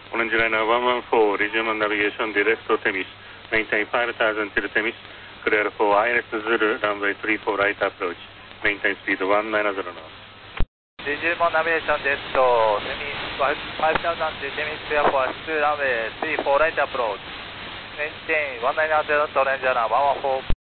Orange Liner 114, resume on navigation direct to Temis. Maintain pilot as until Temis. Clear for ILS Zulu, runway 34 right approach. Maintain speed 190 knots. Resume on navigation direct to Temis, 5000 to Temis, clear for runway 34 right approach. Maintain 190 knots, Orange Liner 114.